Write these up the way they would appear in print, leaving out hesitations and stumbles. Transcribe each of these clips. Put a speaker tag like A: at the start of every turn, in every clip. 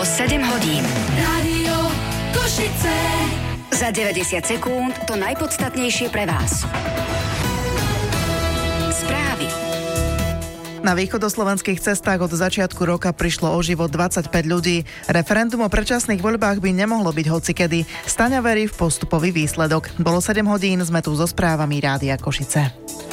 A: 7 hodín.
B: Rádio Košice.
A: Za 90 sekúnd to najpodstatnejšie pre vás. Správy.
C: Na východoslovenských cestách od začiatku roka prišlo o život 25 ľudí. Referendum o predčasných voľbách by nemohlo byť hocikedy. Staňa verí v postupový výsledok. Bolo 7 hodín, sme tu so správami Rádia Košice.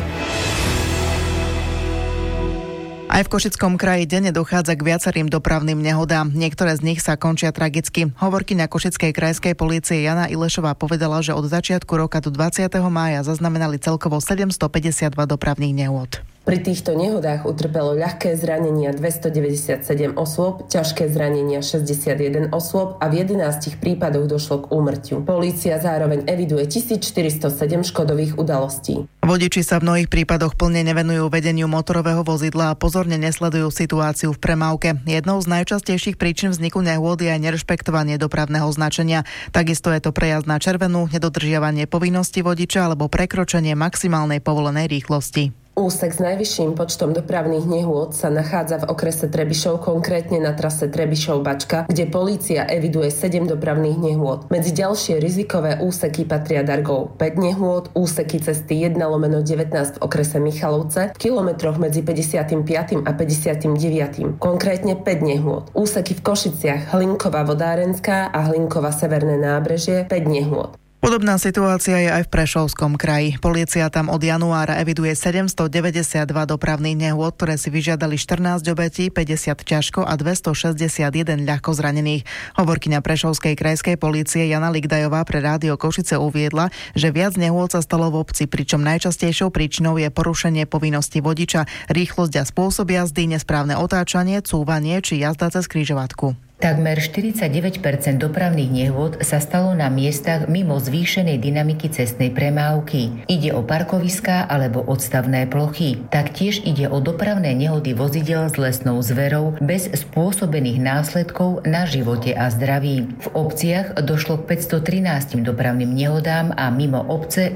C: Aj v Košickom kraji denne dochádza k viacerým dopravným nehodám. Niektoré z nich sa končia tragicky. Hovorkyňa Košickej krajskej polície Jana Ilešová povedala, že od začiatku roka do 20. mája zaznamenali celkovo 752 dopravných nehôd.
D: Pri týchto nehodách utrpelo ľahké zranenia 297 osôb, ťažké zranenia 61 osôb a v 11 prípadoch došlo k úmrtiu. Polícia zároveň eviduje 1407 škodových udalostí.
C: Vodiči sa v mnohých prípadoch plne nevenujú vedeniu motorového vozidla a pozorne nesledujú situáciu v premávke. Jednou z najčastejších príčin vzniku nehôd je aj nerešpektovanie dopravného značenia. Takisto je to prejazd na červenú, nedodržiavanie povinnosti vodiča alebo prekročenie maximálnej povolenej rýchlosti.
D: Úsek s najvyšším počtom dopravných nehôd sa nachádza v okrese Trebišov, konkrétne na trase Trebišov-Bačka, kde polícia eviduje 7 dopravných nehôd. Medzi ďalšie rizikové úseky patria Dargov 5 nehôd, úseky cesty 1/19 v okrese Michalovce, v kilometroch medzi 55. a 59. Konkrétne 5 nehôd. Úseky v Košiciach Hlinkova Vodárenská a Hlinkova Severné nábrežie 5 nehôd.
C: Podobná situácia je aj v Prešovskom kraji. Polícia tam od januára eviduje 792 dopravných nehôd, ktoré si vyžiadali 14 obetí, 50 ťažko a 261 ľahko zranených. Hovorkyňa Prešovskej krajskej polície Jana Ligdajová pre Rádio Košice uviedla, že viac nehôd sa stalo v obci, pričom najčastejšou príčinou je porušenie povinnosti vodiča, rýchlosť a spôsob jazdy, nesprávne otáčanie, cúvanie či jazda cez križovatku.
E: Takmer 49% dopravných nehôd sa stalo na miestach mimo zvýšenej dynamiky cestnej premávky. Ide o parkoviská alebo odstavné plochy. Taktiež ide o dopravné nehody vozidel s lesnou zverou bez spôsobených následkov na živote a zdraví. V obciach došlo k 513 dopravným nehodám a mimo obce k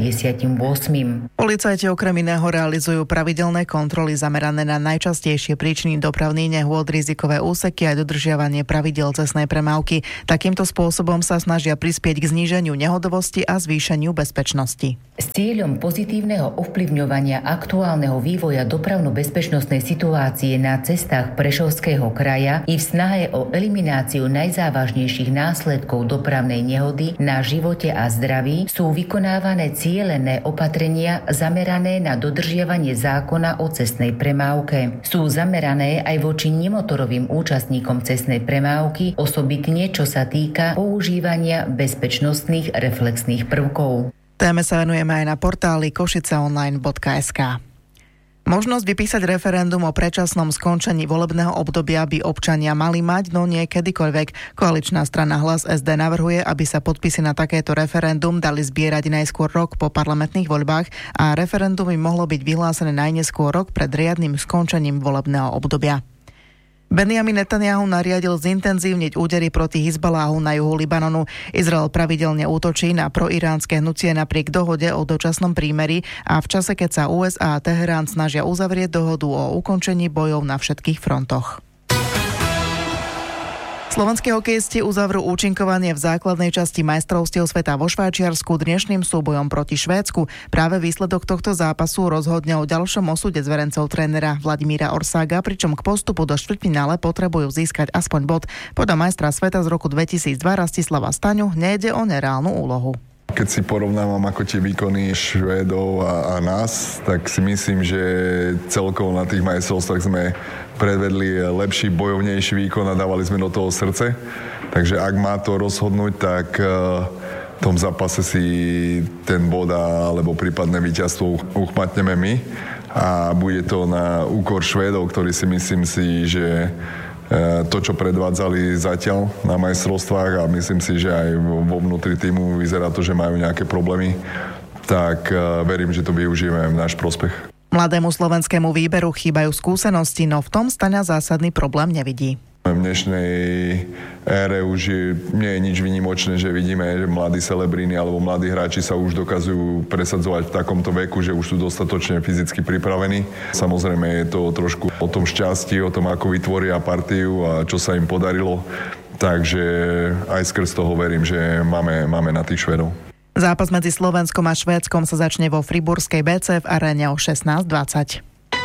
E: 158.
C: Policajti okrem iného realizujú pravidelné kontroly zamerané na najčastejšie príčiny dopravných nehôd, rizikové úseky a dodržiavanie pravidel cestnej premávky. Takýmto spôsobom sa snažia prispieť k zníženiu nehodovosti a zvýšeniu bezpečnosti.
E: S cieľom pozitívneho ovplyvňovania aktuálneho vývoja dopravno-bezpečnostnej situácie na cestách Prešovského kraja i v snahe o elimináciu najzávažnejších následkov dopravnej nehody na živote a zdraví sú vykonávané cielené opatrenia zamerané na dodržiavanie zákona o cestnej premávke. Sú zamerané aj voči nemotorovým účastníkom cestnej premávky, osobitne čo sa týka používania bezpečnostných reflexných prvkov.
C: Téme sa venujeme aj na portáli košiceonline.sk. Možnosť vypísať referendum o predčasnom skončení volebného obdobia by občania mali mať, no nie kedykoľvek. Koaličná strana Hlas SD navrhuje, aby sa podpisy na takéto referendum dali zbierať najskôr rok po parlamentných voľbách a referendum by mohlo byť vyhlásené najneskôr rok pred riadnym skončením volebného obdobia. Benjamin Netanjahu nariadil zintenzívniť údery proti Hizbaláhu na juhu Libanonu. Izrael pravidelne útočí na proiránske hnutie napriek dohode o dočasnom prímeri a v čase, keď sa USA a Teherán snažia uzavrieť dohodu o ukončení bojov na všetkých frontoch. Slovenskí hokejisti uzavrú účinkovanie v základnej časti majstrovstiev sveta vo Švajčiarsku dnešným súbojom proti Švédsku. Práve výsledok tohto zápasu rozhodne o ďalšom osude zverencov trénera Vladimíra Orsága, pričom k postupu do štvrťfinále potrebujú získať aspoň bod. Podľa majstra sveta z roku 2002 Rastislava Staňu nejde o nereálnu úlohu.
F: Keď si porovnávam ako tie výkony Švédov a nás, tak si myslím, že celkovo na tých majstrovstvách sme predvedli lepší, bojovnejší výkon a dávali sme do toho srdce. Takže ak má to rozhodnúť, tak v tom zápase si ten bod alebo prípadné víťazstvo uchmatneme my. A bude to na úkor Švédov, ktorí si myslím si, že to, čo predvádzali zatiaľ na majstrovstvách a myslím si, že aj vo vnútri týmu vyzerá to, že majú nejaké problémy, tak verím, že to využijeme v náš prospech.
C: Mladému slovenskému výberu chýbajú skúsenosti, no v tom Staňa zásadný problém nevidí.
F: V dnešnej ére už nie je nič výnimočné, že vidíme, že mladí celebriny alebo mladí hráči sa už dokazujú presadzovať v takomto veku, že už sú dostatočne fyzicky pripravení. Samozrejme je to trošku o tom šťastí, o tom, ako vytvoria partiu a čo sa im podarilo. Takže aj skrz toho verím, že máme na tých Švédov.
C: Zápas medzi Slovenskom a Švédskom sa začne vo friburskej BCF aréne o 16:20.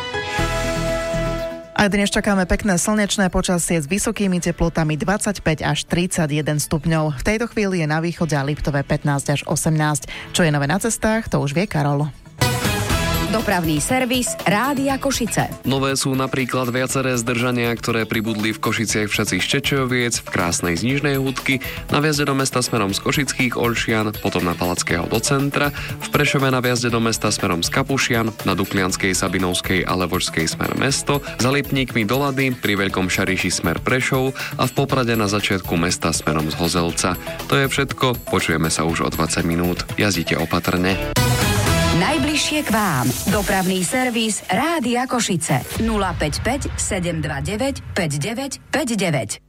C: Aj dnes čakáme pekné slnečné počasie s vysokými teplotami 25 až 31 stupňov. V tejto chvíli je na východe a Liptove 15 až 18. Čo je nové na cestách, to už vie Karol.
A: Dopravný servis Rádia Košice.
G: Nové sú napríklad viaceré zdržania, ktoré pribudli v Košiciach v Šacích Ščečoviec, v Krásnej z Nižnej Hudky, na vjazde do mesta smerom z Košických Olšian, potom na Palackého do centra, v Prešove na vjazde do mesta smerom z Kapušian, na Duklianskej, Sabinovskej a Levočskej smer mesto, za Lipníkmi do Lady, pri Veľkom Šariši smer Prešov a v Poprade na začiatku mesta smerom z Hozelca. To je všetko, počujeme sa už o 20 minút. Jazdite opatrne.
A: Najbližšie k vám. Dopravný servis Rádia Košice. 055 729 5959.